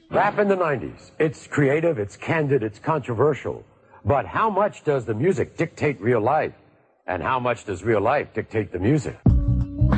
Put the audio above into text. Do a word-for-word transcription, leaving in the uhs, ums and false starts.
Rap in the nineties. It's creative, it's candid, it's controversial. But how much does the music dictate real life? And how much does real life dictate the music?